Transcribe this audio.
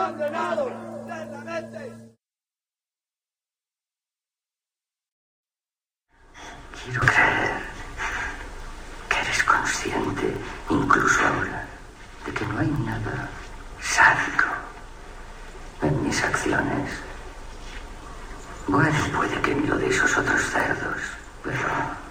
condenados eternamente. Quiero creer que eres consciente, incluso ahora, de que no hay nada sádico en mis acciones. Bueno, puede que ni lo de esos otros cerdos, pero